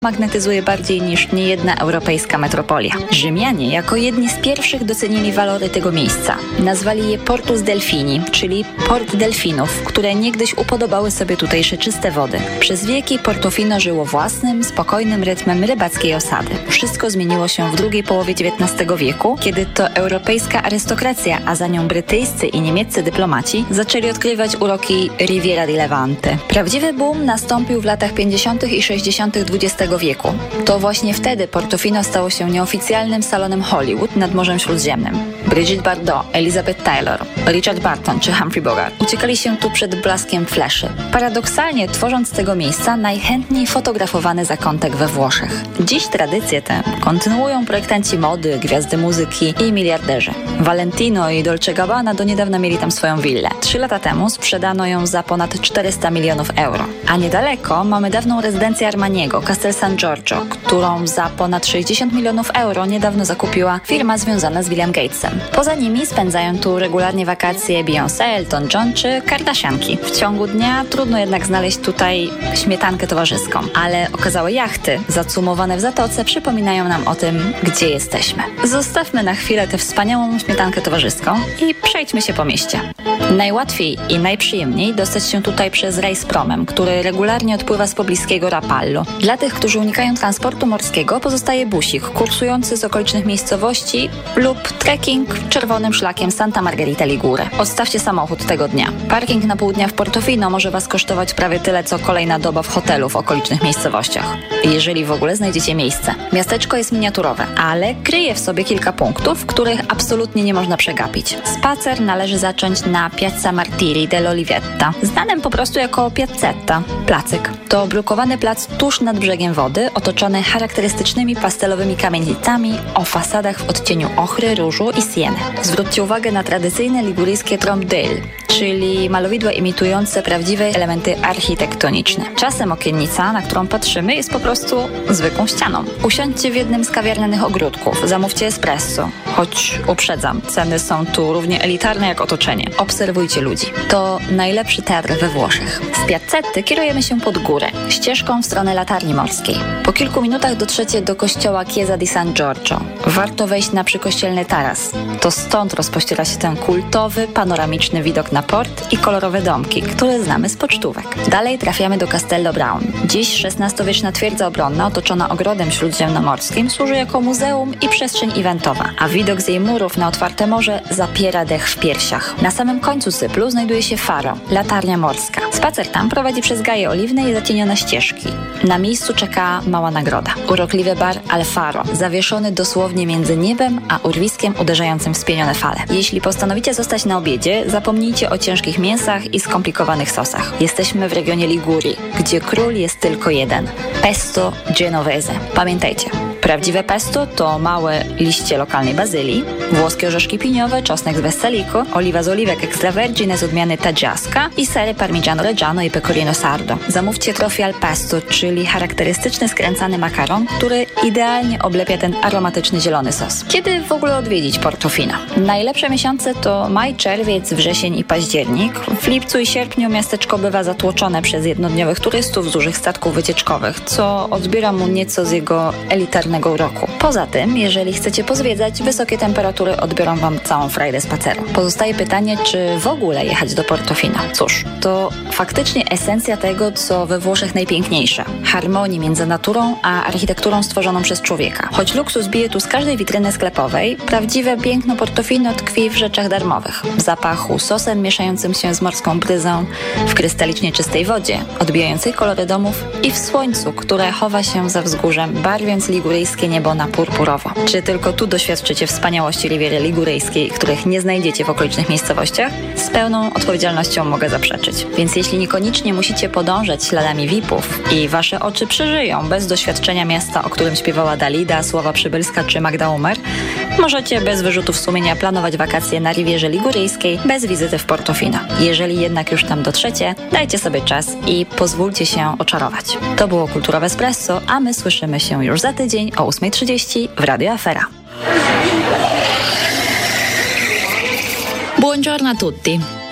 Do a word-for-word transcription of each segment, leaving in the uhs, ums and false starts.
magnetyzuje bardziej niż niejedna europejska metropolia. Rzymianie jako jedni z pierwszych docenili walory tego miejsca. Nazwali je Portus Delfini, czyli port delfinów, które niegdyś upodobały sobie tutejsze czyste wody. Przez wieki Portofino żyło własnym, spokojnym rytmem rybackiej osady. Wszystko zmieniło się w drugiej połowie dziewiętnastego wieku, kiedy to europejska arystokracja, a za nią brytyjscy i niemieccy dyplomaci zaczęli odkrywać uroki Riviera di Levante. Prawdziwy boom nastąpił w latach pięćdziesiątych i sześćdziesiątych dwudziestego wieku. To właśnie wtedy Portofino stało się nieoficjalnym salonem Hollywood nad Morzem Śródziemnym. Brigitte Bardot, Elizabeth Taylor, Richard Burton czy Humphrey Bogart uciekali się tu przed blaskiem fleszy. Paradoksalnie tworząc z tego miejsca najchętniej fotografowany zakątek we Włoszech. Dziś tradycję tę kontynuują projektanci mody, gwiazdy muzyki i miliarderzy. Valentino i Dolce Gabbana do niedawna mieli tam swoją willę. Trzy lata temu sprzedano ją za ponad czterysta milionów euro. A niedaleko mamy dawną rezydencję Armaniego, Castel San Giorgio, którą za ponad sześćdziesiąt milionów euro niedawno zakupiła firma związana z Billem Gatesem. Poza nimi spędzają tu regularnie wakacje Beyoncé, Elton John czy Kardashianki. W ciągu dnia trudno jednak znaleźć tutaj śmietankę towarzyską, ale okazałe jachty zacumowane w zatoce przypominają nam o tym, gdzie jesteśmy. Zostawmy na chwilę tę wspaniałą śmietankę towarzyską i przejdźmy się po mieście. Najłatwiej i najprzyjemniej dostać się tutaj przez rejs promem, który regularnie odpływa z pobliskiego Rapallo. Dla tych, którzy unikają transportu morskiego, pozostaje busik kursujący z okolicznych miejscowości lub trekking czerwonym szlakiem Santa Margherita Ligure. Odstawcie samochód tego dnia. Parking na pół dnia w Portofino może Was kosztować prawie tyle, co kolejna doba w hotelu w okolicznych miejscowościach. Jeżeli w ogóle znajdziecie miejsce. Miasteczko jest miniaturowe, ale kryje w sobie kilka punktów, których absolutnie nie można przegapić. Spacer należy zacząć na Piazza Martiri dell'Olivetta, znanym po prostu jako Piazzetta, placyk. To brukowany plac tuż nad brzegiem wody, otoczony charakterystycznymi pastelowymi kamienicami o fasadach w odcieniu ochry, różu i sieny. Zwróćcie uwagę na tradycyjne liguryjskie trompe-l'œil, czyli malowidła imitujące prawdziwe elementy architektoniczne. Czasem okiennica, na którą patrzymy, jest po prostu zwykłą ścianą. Usiądźcie w jednym z kawiarnianych ogródków, zamówcie espresso, choć uprzedzam, ceny są tu równie elitarne jak otoczenie. Obserwujcie ludzi. To najlepszy teatr we Włoszech. Z Piazzety kierujemy się pod górę, ścieżką w stronę latarni morskiej. Po kilku minutach dotrzecie do kościoła Chiesa di San Giorgio. Warto wejść na przykościelny taras. To stąd rozpościera się ten kultowy, panoramiczny widok na port i kolorowe domki, które znamy z pocztówek. Dalej trafiamy do Castello Brown. Dziś szesnastowieczna twierdza obronna otoczona ogrodem śródziemnomorskim służy jako muzeum i przestrzeń eventowa, a widok z jej murów na otwarte morze zapiera dech w piersiach. Na samym końcu syplu znajduje się Faro, latarnia morska. Spacer tam prowadzi przez gaje oliwne i zacienione ścieżki. Na miejscu czeka mała nagroda. Urokliwy bar Al Faro, zawieszony dosłownie między niebem a urwiskiem uderzającym w spienione fale. Jeśli postanowicie zostać na obiedzie, zapomnijcie o ciężkich mięsach i skomplikowanych sosach. Jesteśmy w regionie Ligurii, gdzie król jest tylko jeden. Pesto genovese. Pamiętajcie, prawdziwe pesto to małe liście lokalnej bazylii, włoskie orzeszki piniowe, czosnek z Vessalico, oliwa z oliwek extravergine z odmiany Taggiasca i sery parmigiano reggiano i pecorino sardo. Zamówcie trofi al pesto, czyli charakterystyczny skręcany makaron, który idealnie oblepia ten aromatyczny zielony sos. Kiedy w ogóle odwiedzić Portofino? Najlepsze miesiące to maj, czerwiec, wrzesień i październik. W lipcu i sierpniu miasteczko bywa zatłoczone przez jednodniowych turystów z dużych statków wycieczkowych, co odbiera mu nieco z jego elitarnego uroku. Poza tym, jeżeli chcecie pozwiedzać, wysokie temperatury odbiorą Wam całą frajdę spaceru. Pozostaje pytanie, czy w ogóle jechać do Portofino? Cóż, to faktycznie esencja tego, co we Włoszech najpiękniejsze. Harmonii między naturą a architekturą stworzoną przez człowieka. Choć luksus bije tu z każdej witryny sklepowej, prawdziwe piękno Portofino tkwi w rzeczach darmowych. W zapachu sosem mieszającym się z morską bryzą, w krystalicznie czystej wodzie, odbijającej kolory domów i w słońcu, które chowa się za wzgórzem, barwiąc liguryjskie niebo na purpurowo. Czy tylko tu doświadczycie wspaniałości Riviery Liguryjskiej, których nie znajdziecie w okolicznych miejscowościach? Z pełną odpowiedzialnością mogę zaprzeczyć. Więc jeśli niekoniecznie musicie podążać śladami V I P-ów i wasze oczy przeżyją bez doświadczenia miasta, o którym śpiewała Dalida, Sława Przybylska czy Magda Umer, możecie bez wyrzutów sumienia planować wakacje na Rivierze Liguryjskiej bez wizyty w Portofino. Jeżeli jednak już tam dotrzecie, dajcie sobie czas i pozwólcie się oczarować. To było Kulturowe Espresso, a my słyszymy się już za tydzień o ósma trzydzieści w Radio Afera. Buongiorno a tutti.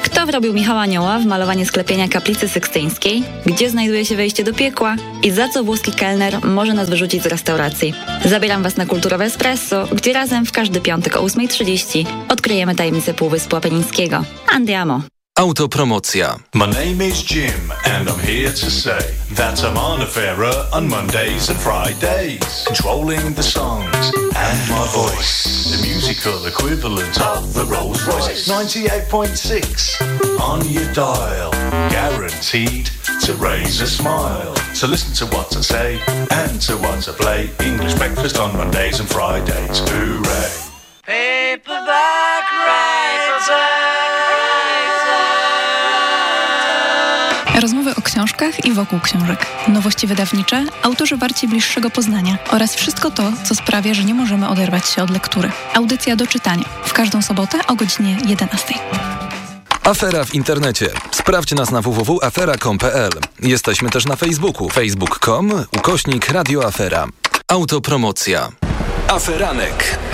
Kto wrobił Michała Anioła w malowanie sklepienia kaplicy sykstyńskiej? Gdzie znajduje się wejście do piekła? I za co włoski kelner może nas wyrzucić z restauracji? Zabieram Was na Kulturowe Espresso, gdzie razem w każdy piątek o ósma trzydzieści odkryjemy tajemnicę Półwyspu Apenińskiego. Andiamo! Autopromocja. My name is Jim and I'm here to say that I'm on a fairer on Mondays and Fridays, controlling the songs and my voice, the musical equivalent of the Rolls Royce. ninety-eight point six on your dial, guaranteed to raise a smile. So listen to what I say and to what I play. English breakfast on Mondays and Fridays. Hooray! Paperback writer. Rozmowy o książkach i wokół książek. Nowości wydawnicze, autorzy warci bliższego poznania oraz wszystko to, co sprawia, że nie możemy oderwać się od lektury. Audycja do czytania. W każdą sobotę o godzinie jedenastej. Afera w internecie. Sprawdź nas na w w w kropka afera kropka com kropka p l. Jesteśmy też na Facebooku. facebook kropka com ukośnik Radio Afera. Autopromocja. Aferanek.